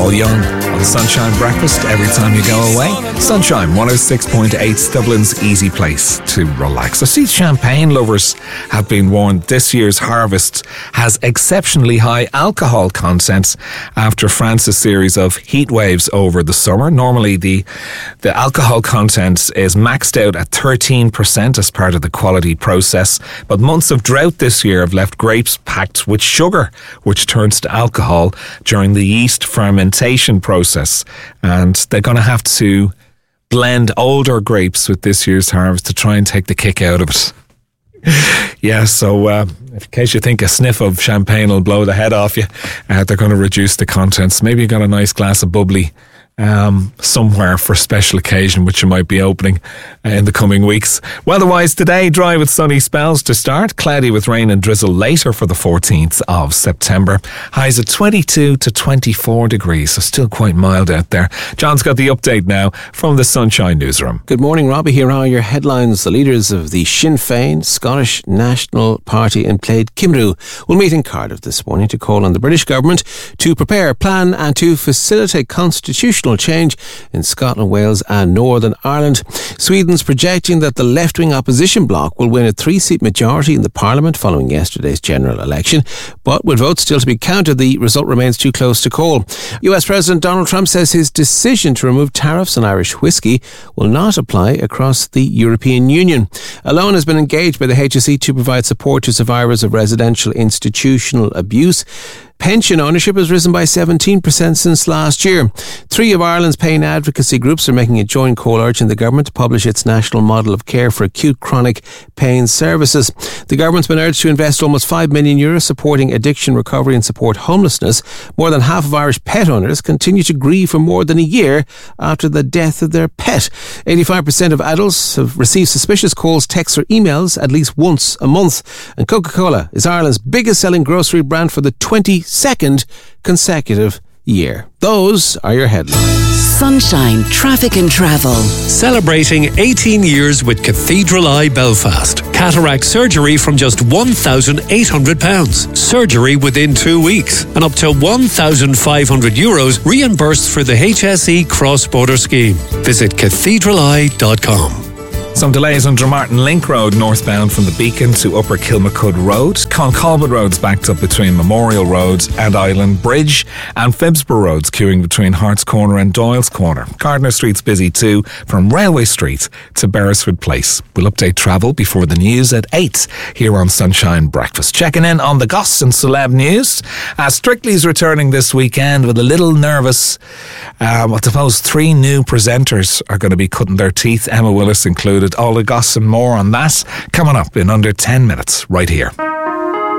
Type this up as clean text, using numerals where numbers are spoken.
Paul Young on Sunshine Breakfast every time you go away. Sunshine 106.8's Dublin's easy place to relax. I see champagne lovers have been warned this year's harvest has exceptionally high alcohol content after France's series of heat waves over the summer. Normally the alcohol content is maxed out at 13% as part of the quality process, but months of drought this year have left grapes packed with sugar, which turns to alcohol during the yeast fermentation process, and they're going to have to blend older grapes with this year's harvest to try and take the kick out of it. Yeah, so in case you think a sniff of champagne will blow the head off you, they're going to reduce the contents. Maybe you got a nice glass of bubbly somewhere for a special occasion, which you might be opening in the coming weeks. Weather-wise today, dry with sunny spells to start, cloudy with rain and drizzle later for the 14th of September. Highs at 22 to 24 degrees, so still quite mild out there. John's got the update now from the Sunshine Newsroom. Good morning, Robbie. Here are your headlines. The leaders of the Sinn Féin, Scottish National Party and Plaid Cymru will meet in Cardiff this morning to call on the British government to prepare, plan and to facilitate constitutional change in Scotland, Wales and Northern Ireland. Sweden's projecting that the left-wing opposition bloc will win a 3-seat majority in the parliament following yesterday's general election, but with votes still to be counted, the result remains too close to call. US President Donald Trump says his decision to remove tariffs on Irish whiskey will not apply across the European Union. A loan has been engaged by the HSE to provide support to survivors of residential institutional abuse. Pension ownership has risen by 17% since last year. 3 of Ireland's pain advocacy groups are making a joint call urging the government to publish its national model of care for acute chronic pain services. The government's been urged to invest almost €5 million supporting addiction recovery and support homelessness. More than half of Irish pet owners continue to grieve for more than a year after the death of their pet. 85% of adults have received suspicious calls, texts or emails at least once a month. And Coca-Cola is Ireland's biggest selling grocery brand for the 22nd consecutive year. Those are your headlines. Sunshine Traffic and Travel. Celebrating 18 years with Cathedral Eye Belfast. Cataract surgery from just £1,800. Surgery within 2 weeks. And up to €1,500 reimbursed for the HSE cross-border scheme. Visit cathedraleye.com. Some delays on Dromartin Link Road northbound from the Beacon to Upper Kilmacud Road. Concolbert Road's backed up between Memorial Road and Island Bridge, and Phibsborough Road's queuing between Hart's Corner and Doyle's Corner. Gardner Street's busy too from Railway Street to Beresford Place. We'll update travel before the news at 8 here on Sunshine Breakfast. Checking in on the goss and celeb news. Strictly's returning this weekend with a little nervous. I suppose 3 new presenters are going to be cutting their teeth, Emma Willis included. All the goss and more on that coming up in under 10 minutes right here.